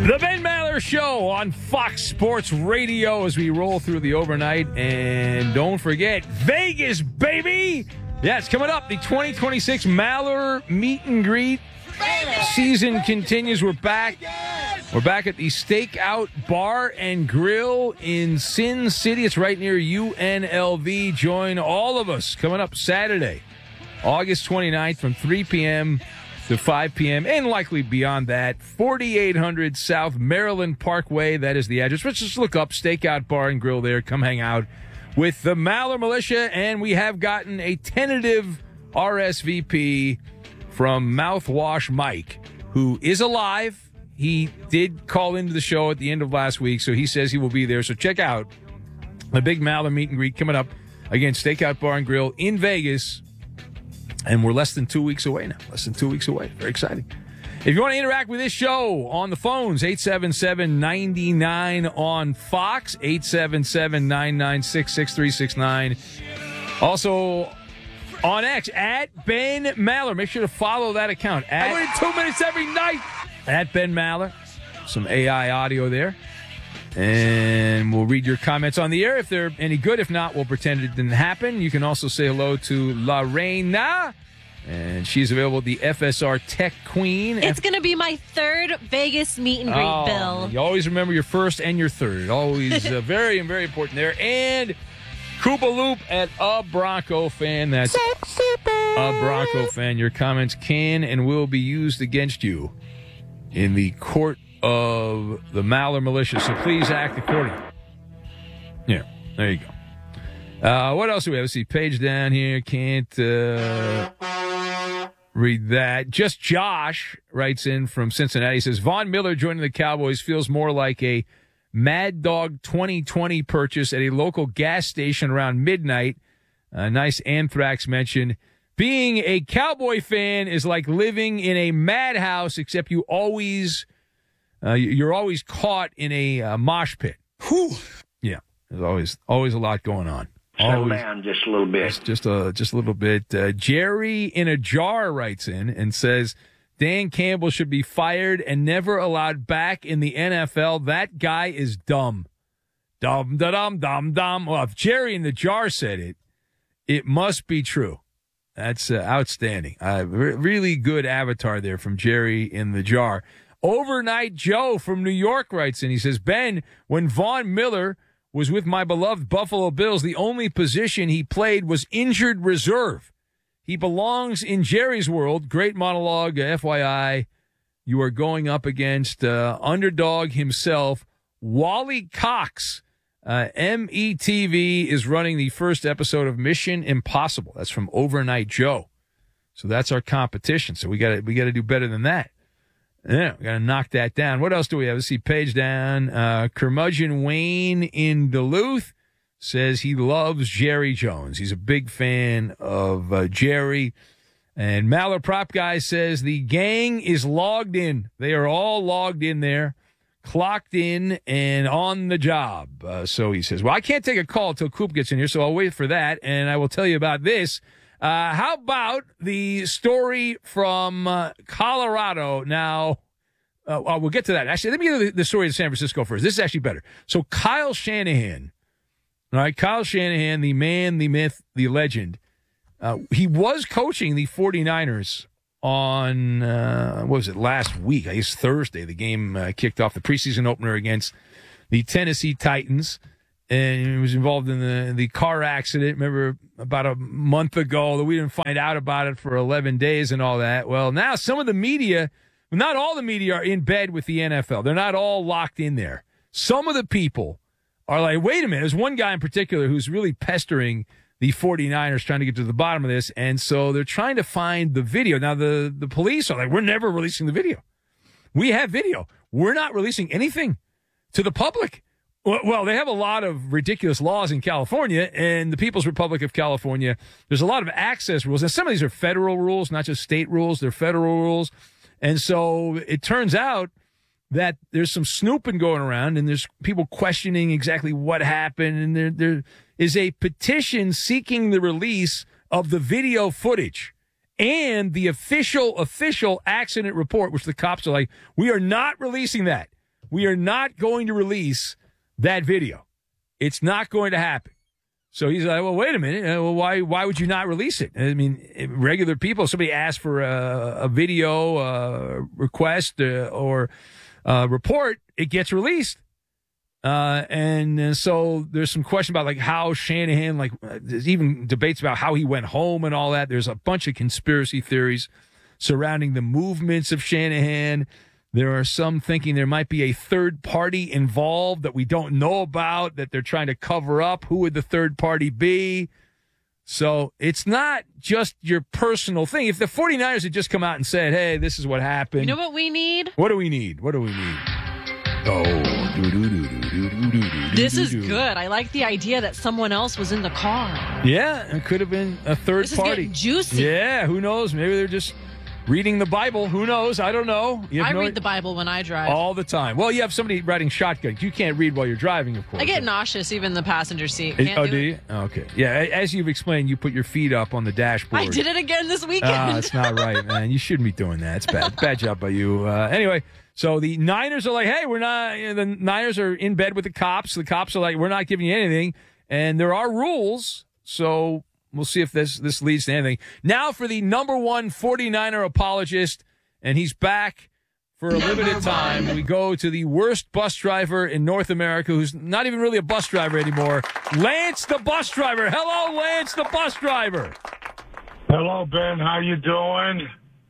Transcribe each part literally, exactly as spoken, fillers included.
The Ben Maller Show on Fox Sports Radio as we roll through the overnight. And don't forget, Vegas, baby! Yeah, it's coming up. The twenty twenty-six Maller Meet and Greet season continues. We're back. We're back at the Stakeout Bar and Grill in Sin City. It's right near U N L V. Join all of us coming up Saturday, August twenty-ninth from three p.m. to five p.m. and likely beyond that. forty-eight hundred South Maryland Parkway. That is the address. Let's just look up Stakeout Bar and Grill there. Come hang out with the Maller Militia. And we have gotten a tentative R S V P from Mouthwash Mike, who is alive. He did call into the show at the end of last week, so he says he will be there. So check out the big Maller meet and greet coming up. Again, Stakeout Bar and Grill in Vegas. And we're less than two weeks away now. Less than two weeks away. Very exciting. If you want to interact with this show on the phones, eight seven seven, nine nine on Fox, eight seven seven, nine nine six, six three six nine. Also on X, at Ben Maller. Make sure to follow that account. At, I win two minutes every night. At Ben Maller. Some A I audio there. And we'll read your comments on the air if they're any good. If not, we'll pretend it didn't happen. You can also say hello to La Reina. And she's available, the F S R Tech Queen. It's F- going to be my third Vegas meet and greet, oh, Bill. You always remember your first and your third. Always uh, very, very important there. And Koopa Loop at A Bronco Fan. That's A Bronco Fan. Your comments can and will be used against you in the court of the Maller Militia, so please act accordingly. Yeah, there you go. Uh, what else do we have? Let's see, page down here. Can't uh, read that. Just Josh writes in from Cincinnati. He says, Von Miller joining the Cowboys feels more like a Mad Dog twenty twenty purchase at a local gas station around midnight. A nice Anthrax mention. Being a Cowboy fan is like living in a madhouse, except you always... Uh, you're always caught in a uh, mosh pit. Whew. Yeah, there's always always a lot going on. Settle Always, down just a little bit. Just, just a just a little bit. Uh, Jerry in a jar writes in and says Dan Campbell should be fired and never allowed back in the N F L. That guy is dumb. Dumb, da dum, dum, dum. Well, if Jerry in the jar said it, it must be true. That's uh, outstanding. Uh, re- really good avatar there from Jerry in the jar. Overnight Joe from New York writes in. He says, Ben, when Von Miller was with my beloved Buffalo Bills, the only position he played was injured reserve. He belongs in Jerry's world. Great monologue, F Y I. You are going up against uh, underdog himself, Wally Cox. Uh, M E T V is running the first episode of Mission Impossible. That's from Overnight Joe. So that's our competition. So we got to we got to do better than that. Yeah, we got to knock that down. What else do we have? Let's see, page down. Uh, Curmudgeon Wayne in Duluth says he loves Jerry Jones. He's a big fan of uh, Jerry. And Maller Prop Guy says the gang is logged in. They are all logged in there, clocked in, and on the job. Uh, so he says, well, I can't take a call until Coop gets in here, so I'll wait for that, and I will tell you about this. Uh, how about the story from uh, Colorado? Now, uh, well, we'll get to that. Actually, let me get to the, the story of San Francisco first. This is actually better. So Kyle Shanahan, all right, Kyle Shanahan, the man, the myth, the legend, uh, he was coaching the 49ers on, uh, what was it, last week? I guess Thursday. The game uh, kicked off the preseason opener against the Tennessee Titans. And he was involved in the the car accident, remember, about a month ago, that we didn't find out about it for eleven days and all that. Well, now some of the media, not all the media are in bed with the N F L. They're not all locked in there. Some of the people are like, wait a minute. There's one guy in particular who's really pestering the 49ers, trying to get to the bottom of this. And so they're trying to find the video. Now, the, the police are like, we're never releasing the video. We have video. We're not releasing anything to the public. Well, they have a lot of ridiculous laws in California, and the People's Republic of California, there's a lot of access rules. And some of these are federal rules, not just state rules. They're federal rules. And so it turns out that there's some snooping going around, and there's people questioning exactly what happened. And there, there is a petition seeking the release of the video footage and the official, official accident report, which the cops are like, we are not releasing that. we are not going to release that video. It's not going to happen. So he's like, well, wait a minute. Uh, well, why why would you not release it? I mean, regular people, somebody asks for a, a video uh, request uh, or uh, report, it gets released. Uh, and uh, so there's some question about like how Shanahan, like uh, there's even debates about how he went home and all that. There's a bunch of conspiracy theories surrounding the movements of Shanahan. There are some thinking there might be a third party involved that we don't know about, that they're trying to cover up. Who would the third party be? So it's not just your personal thing. If the 49ers had just come out and said, hey, this is what happened. You know what we need? What do we need? What do we need? Oh, this is good. I like the idea that someone else was in the car. Yeah, it could have been a third this is party. Getting juicy. Yeah, who knows? Maybe they're just reading the Bible. Who knows? I don't know. I no read the Bible when I drive. all the time. Well, you have somebody riding shotgun. You can't read while you're driving, of course. I get nauseous even in the passenger seat. Can't oh, do, do it. you? Okay. Yeah, as you've explained, you put your feet up on the dashboard. I did it again this weekend. Ah, that's not right, man. You shouldn't be doing that. It's bad. Bad job by you. Uh, anyway, so the Niners are like, hey, we're not. You know, the Niners are in bed with the cops. The cops are like, we're not giving you anything, and there are rules. So we'll see if this this leads to anything. Now for the number one 49er apologist. And he's back for a limited time. We go to the worst bus driver in North America, who's not even really a bus driver anymore, Lance the bus driver. Hello, Lance the bus driver. Hello, Ben. How you doing?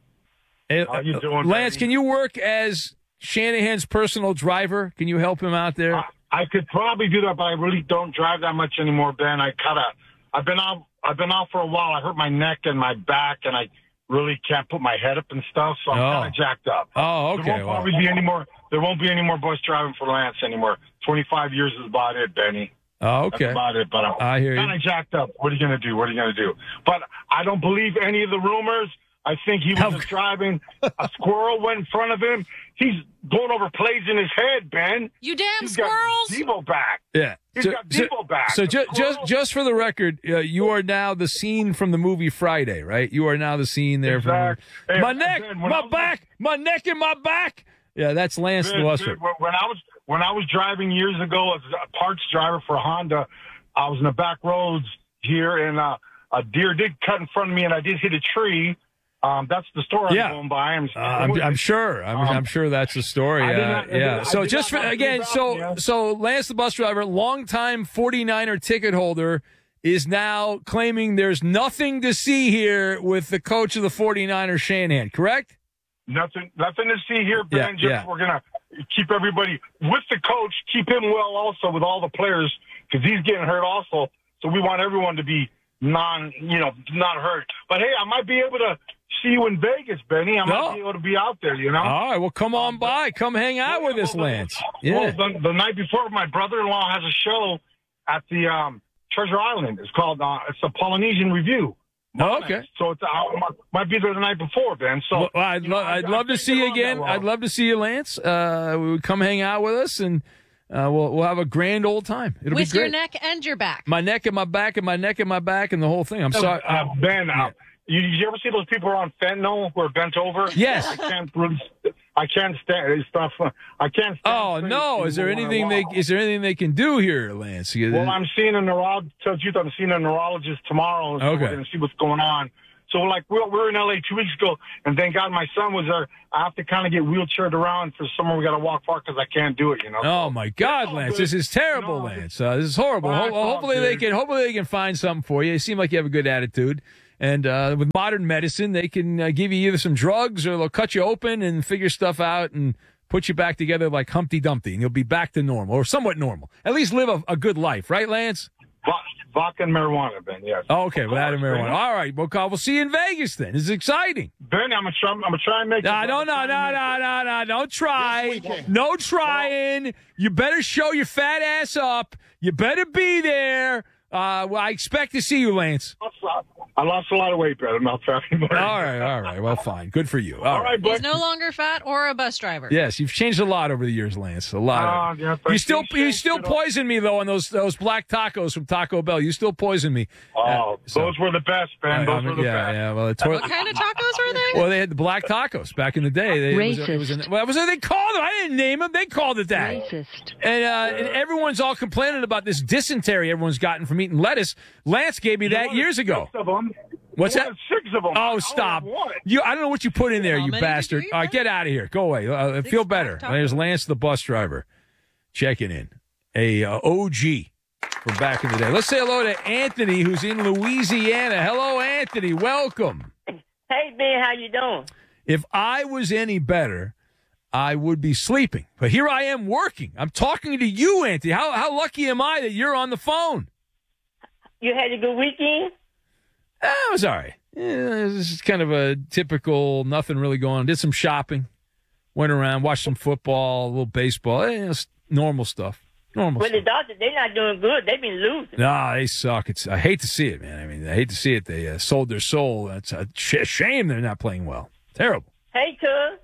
Hey, How you doing, Lance, Benny? can you work as Shanahan's personal driver? Can you help him out there? I, I could probably do that, but I really don't drive that much anymore, Ben. I kind of, I've been out, I've been out for a while. I hurt my neck and my back, and I really can't put my head up and stuff, so I'm Oh. kind of jacked up. Oh, okay. There won't Well, probably be any more. There won't be any more bus driving for Lance anymore. twenty-five years is about it, Benny. oh, That's okay. about it. But I'm I hear you. kind of jacked up. What are you going to do? What are you going to do? But I don't believe any of the rumors. I think he was How- just driving. A squirrel went in front of him. He's going over plays in his head, Ben. You damn He's squirrels. got Debo back. Yeah. He's So, got so, Debo back. so The ju- just squirrel- just for the record, uh, you are now the scene from the movie Friday, right? You are now the scene there. Exact. From Hey, my neck, Ben, when my I was- back, my neck and my back. Yeah, that's Lance the Ben, bus Ben, driver. when I was when I was driving years ago as a parts driver for Honda, I was in the back roads here, and uh, a deer did cut in front of me, and I did hit a tree. Um, that's the story Yeah. I'm going by. I'm, Uh, I'm, I'm sure. I'm, Um, I'm sure that's the story. I did Uh, not- I yeah. did- I So did just not for, know again, about so it, yeah. so Lance the bus driver, longtime 49er ticket holder, is now claiming there's nothing to see here with the coach of the 49ers, Shanahan. Correct? Nothing, nothing to see here, Ben. Yeah, Just yeah. we're gonna keep everybody with the coach, keep him well, also with all the players, because he's getting hurt also. So we want everyone to be non, you know, not hurt. But hey, I might be able to see you in Vegas, Benny. I might No. be able to be out there. You know. All right. Well, come on by. Come hang out with us, Well, Lance. Well, Yeah. the, the night before, my brother-in-law has a show at the um, Treasure Island. It's called uh, it's a Polynesian Review. Oh, okay. So it's I might- might be there the night before, Ben. So Well, I'd, you know, lo- I- I'd I love to can't see get you on that again. road. I'd love to see you, Lance. Uh, we would come hang out with us, and uh, we'll we'll have a grand old time. It'll With be your great. neck and your back. My neck and my back, and my neck and my back, and the whole thing. I'm sorry. Uh, Ben, uh, you, you ever see those people who are on fentanyl who are bent over? Yes. I can't really. I can't stand it's stuff. I can't. Stand Oh straight no! Is there anymore when I anything they walk. is there anything they can do here, Lance? You- Well, I'm seeing a neurologist. Tell the truth, I'm seeing a neurologist tomorrow. So Okay. We're going to see what's going on. So, like, we we were in L A two weeks ago, and thank God my son was there. I have to kind of get wheelchaired around for somewhere we got to walk far because I can't do it, you know. Oh my God, all Lance! good. This is terrible, No, Lance. Uh, this is horrible. Well, Ho- it's all hopefully they good. can. Hopefully they can find something for you. You seem like you have a good attitude, and uh, with modern medicine, they can uh, give you either some drugs or they'll cut you open and figure stuff out and put you back together like Humpty Dumpty, and you'll be back to normal or somewhat normal. At least live a, a good life, right, Lance? Vo- Vodka and marijuana, Ben. Yes. Oh, okay, without a marijuana. Ben. All right, well, Carl, we'll see you in Vegas then. This is exciting. Ben, I'm gonna try. I'm gonna try and make. No, it. no, no, no, no, no, no. Don't try. No trying. You better show your fat ass up. You better be there. Uh, well, I expect to see you, Lance. I'll try. I lost a lot of weight, Brad. I'm not fat anymore. All right, all right. Well, fine. Good for you. All, All right. right, He's but no longer fat or a bus driver. Yes, you've changed a lot over the years, Lance. A lot. Uh, of yeah, it. You still, but you still poison me though on those those black tacos from Taco Bell. You still poison me. Oh, Uh, so- those were the best, man. I- Those I mean, were the yeah, best. yeah. Well, the toilet. What kind of tacos were they? Well, they had the black tacos back in the day. They, it was, it was an, Racist. well, was it they called them? I didn't name them. They called it that. Racist. And, uh, and everyone's all complaining about this dysentery everyone's gotten from eating lettuce. Lance gave me that wanted years ago. Six of them. What's I that? wanted Six of them. I Oh, only stop! had one. You, I don't know what you put in there, How you many did bastard. you eat, All right, Brad? get out of here. Go away. Uh, Six feel black better. tacos. There's Lance, the bus driver, checking in. A uh, O G from back in the day. Let's say hello to Anthony, who's in Louisiana. Hello, Anthony. Welcome. Hey, Ben, how you doing? If I was any better, I would be sleeping. But here I am working. I'm talking to you, Anthony. How how lucky am I that you're on the phone? You had a good weekend? Eh, it was all right. Yeah, this is kind of a typical nothing really going on. Did some shopping, went around, watched some football, a little baseball. Eh, it's normal stuff. Normal Well, the stuff. Dodgers, they're not doing good. They've been losing. Nah, they suck. It's I hate to see it, man. I mean, I hate to see it. They uh, sold their soul. It's a sh- shame they're not playing well. Terrible. Hey, cuz.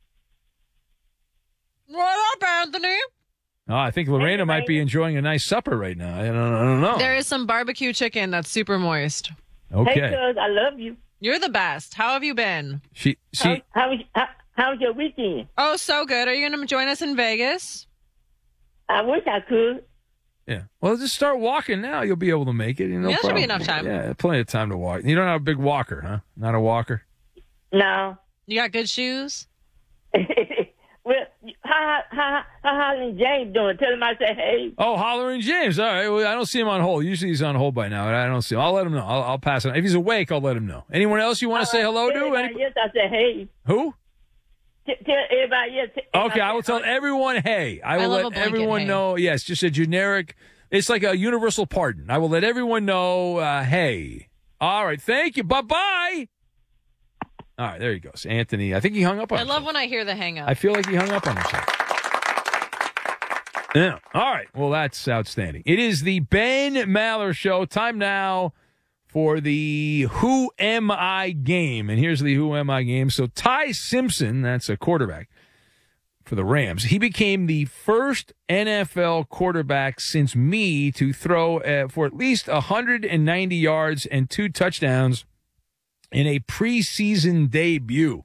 What up, Anthony? Oh, I think Lorena might be enjoying a nice supper right now. I don't, I don't know. There is some barbecue chicken that's super moist. Okay. Hey, cuz, I love you. You're the best. How have you been? She How, she how, was, how, how was your weekend? Oh, so good. Are you going to join us in Vegas? I wish I could. yeah. Well, just start walking now. You'll be able to make it. You know, Yeah, should be enough time. Yeah, plenty of time to walk. You don't have a big walker, huh? Not a walker. No. You got good shoes? Well, how, how, how Holland James doing? Tell him I said, hey. Oh, Hollering James. All right. Well, I don't see him on hold. Usually he's on hold by now. I don't see him. I'll let him know. I'll, I'll pass it on. If he's awake, I'll let him know. Anyone else you want to say hello Tell to? everybody Any- else I said, hey. Who? T- tell everybody else. Tell Okay, I will tell everyone, hey. I I will love a let blanket everyone hey. know. Yes, just a generic. It's like a universal pardon. I will let everyone know, uh, hey. All right. Thank you. Bye-bye. All right. There he goes. Anthony. I think he hung up on I himself. love when I hear the hang up. I feel like he hung up on himself. Yeah. All right. Well, that's outstanding. It is the Ben Maller Show. Time now for the Who Am I game. And here's the Who Am I game. So Ty Simpson, that's a quarterback for the Rams, he became the first N F L quarterback since me to throw uh, for at least one hundred ninety yards and two touchdowns in a preseason debut.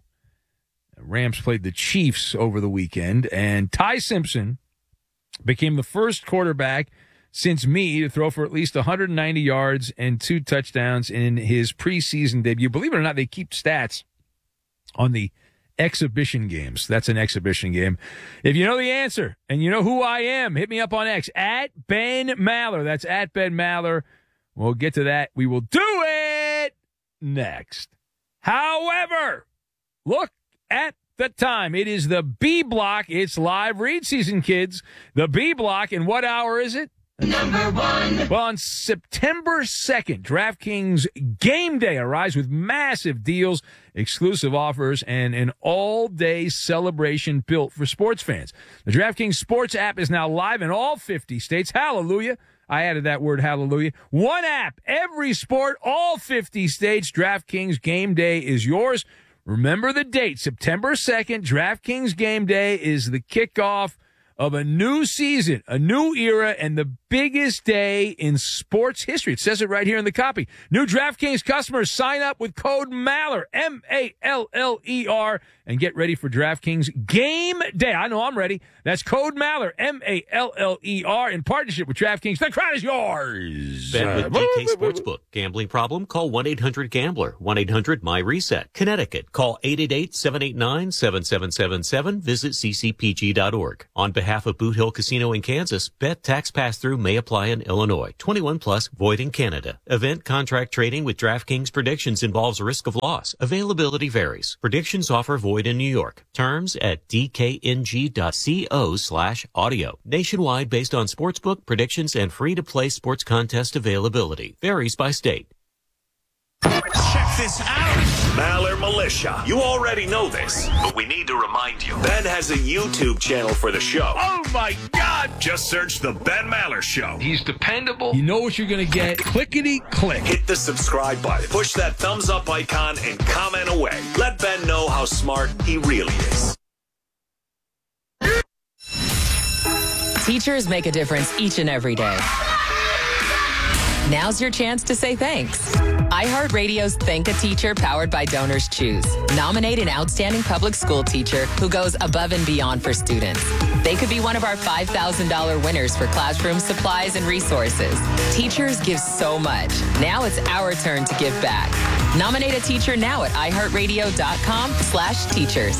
Rams played the Chiefs over the weekend, and Ty Simpson became the first quarterback since me to throw for at least one hundred ninety yards and two touchdowns in his preseason debut. Believe it or not, they keep stats on the exhibition games. That's an exhibition game. If you know the answer and you know who I am, hit me up on X at Ben Maller. That's at Ben Maller. We'll get to that. We will do it next. However, look at the time. It is the B block. It's live read season, kids. The B block. And what hour is it? Number one. Well, on September second, DraftKings Game Day arrives with massive deals, exclusive offers, and an all-day celebration built for sports fans. The DraftKings Sports app is now live in all fifty states. Hallelujah. I added that word, hallelujah. One app, every sport, all fifty states. DraftKings Game Day is yours. Remember the date, September second, DraftKings Game Day is the kickoff of a new season, a new era, and the biggest day in sports history. It says it right here in the copy. New DraftKings customers sign up with code Maller, M A L L E R, and get ready for DraftKings Game Day. I know I'm ready. That's code Maller, M A L L E R, in partnership with DraftKings. The crowd is yours. Bet with D K Sportsbook. Gambling problem? Call one eight hundred gambler. one eight hundred my reset. Connecticut. Call eight eight eight, seven eight nine, seven seven seven seven. Visit c c p g dot org. On behalf of Boot Hill Casino in Kansas, bet tax pass-through may apply in Illinois. twenty-one plus, void in Canada. Event contract trading with DraftKings Predictions involves risk of loss. Availability varies. Predictions offer void in New York. Terms at d k n g dot co slash audio. Nationwide based on sportsbook, predictions, and free-to-play sports contest availability. Varies by state. Check this out. Maller Militia. You already know this, but we need to remind you. Ben has a YouTube channel for the show. Oh, my God. Just search The Ben Maller Show. He's dependable. You know what you're going to get. Clickety-click. Hit the subscribe button. Push that thumbs up icon and comment away. Let Ben know how smart he really is. Teachers make a difference each and every day. Now's your chance to say thanks. iHeartRadio's Thank a Teacher, powered by Donors Choose. Nominate an outstanding public school teacher who goes above and beyond for students. They could be one of our five thousand dollars winners for classroom supplies and resources. Teachers give so much. Now it's our turn to give back. Nominate a teacher now at iHeartRadio.com slash teachers.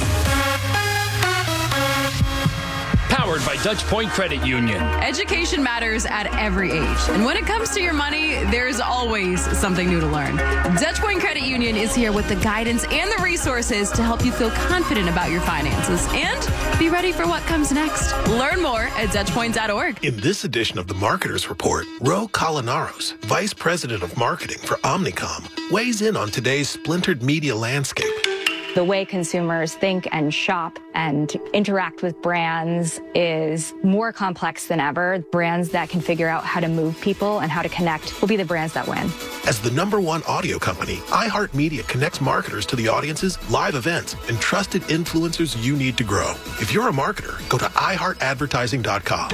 Powered by Dutch Point Credit Union. Education matters at every age. And when it comes to your money, there's always something new to learn. Dutch Point Credit Union is here with the guidance and the resources to help you feel confident about your finances and be ready for what comes next. Learn more at dutch point dot org. In this edition of the Marketers Report, Ro Colinaros, Vice President of Marketing for Omnicom, weighs in on today's splintered media landscape. The way consumers think and shop and interact with brands is more complex than ever. Brands that can figure out how to move people and how to connect will be the brands that win. As the number one audio company, iHeartMedia connects marketers to the audiences, live events, and trusted influencers you need to grow. If you're a marketer, go to i heart advertising dot com.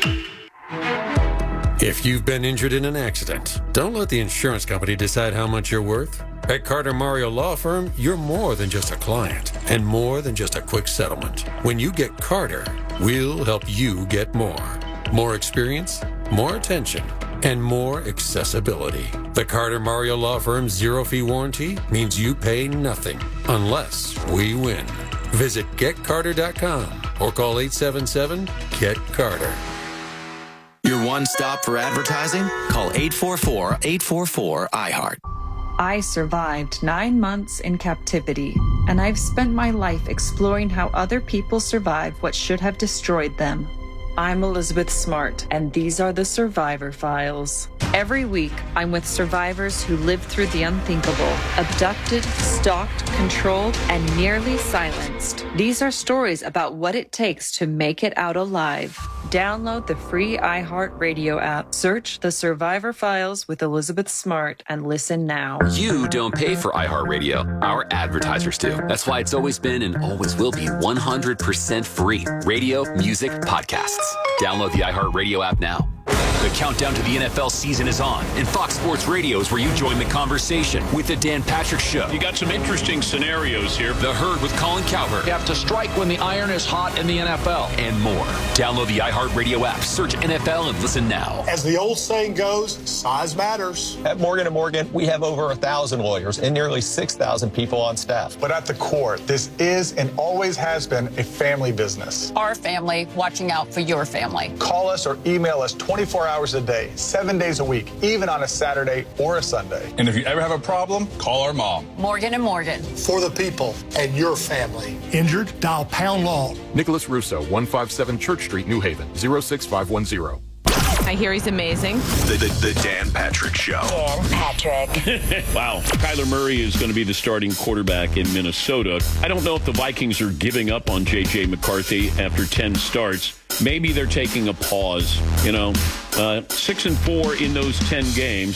If you've been injured in an accident, don't let the insurance company decide how much you're worth. At Carter Mario Law Firm, you're more than just a client and more than just a quick settlement. When you get Carter, we'll help you get more. More experience, more attention, and more accessibility. The Carter Mario Law Firm's zero-fee warranty means you pay nothing unless we win. Visit get carter dot com or call eight seven seven, get carter. Your one stop for advertising? Call eight four four, eight four four, I heart. I survived nine months in captivity, and I've spent my life exploring how other people survive what should have destroyed them. I'm Elizabeth Smart, and these are the Survivor Files. Every week, I'm with survivors who lived through the unthinkable, abducted, stalked, controlled, and nearly silenced. These are stories about what it takes to make it out alive. Download the free iHeartRadio app. Search The Survivor Files with Elizabeth Smart and listen now. You don't pay for iHeartRadio. Our advertisers do. That's why it's always been and always will be one hundred percent free. Radio, music, podcasts. Download the iHeartRadio app now. The countdown to the N F L season is on, and Fox Sports Radio is where you join the conversation with the Dan Patrick Show. You got some interesting scenarios here. The Herd with Colin Cowherd. You have to strike when the iron is hot in the N F L. And more. Download the iHeartRadio app, search N F L, and listen now. As the old saying goes, size matters. At Morgan and Morgan, we have over a thousand lawyers and nearly six thousand people on staff. But at the core, this is and always has been a family business. Our family watching out for your family. Call us or email us twenty-four hours a day, seven days a week, even on a Saturday or a Sunday. And if you ever have a problem, call our mom. Morgan and Morgan. For the people and your family. Injured? Dial pound law. Nicholas Russo, one fifty-seven Church Street, New Haven, zero six five one zero. I hear he's amazing. The, the, the Dan Patrick Show. Dan Patrick. Wow. Kyler Murray is going to be the starting quarterback in Minnesota. I don't know if the Vikings are giving up on J J McCarthy after ten starts. Maybe they're taking a pause, you know. Uh, six and four in those ten games.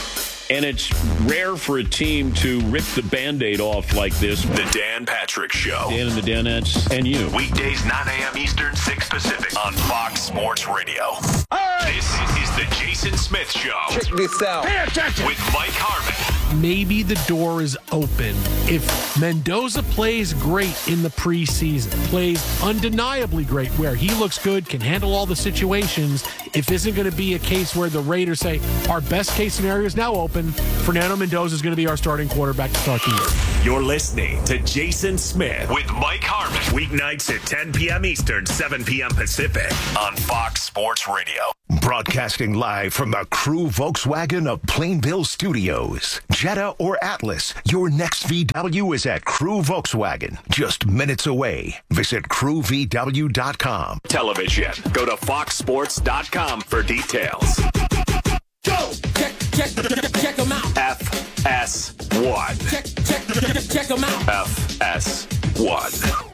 And it's rare for a team to rip the Band-Aid off like this. The Dan Patrick Show. Dan and the Danettes and you. Weekdays, nine a.m. Eastern, six Pacific on Fox Sports Radio. Hey! This is the Jason Smith Show. Check this out. Pay attention. With Mike Harmon. Maybe the door is open. If Mendoza plays great in the preseason, plays undeniably great, where he looks good, can handle all the situations, if isn't going to be a case where the Raiders say, our best case scenario is now open, Fernando Mendoza is going to be our starting quarterback to start the year. You're listening to Jason Smith with Mike Harmon. Weeknights at ten p.m. Eastern, seven p.m. Pacific on Fox Sports Radio. Broadcasting live from the Crew Volkswagen of Plainville Studios. Jetta or Atlas, your next V W is at Crew Volkswagen, just minutes away. Visit crew v w dot com. Television. Go to fox sports dot com for details. Go! Check, check, check them out. F S one. Check, check, check, check them out. F S one.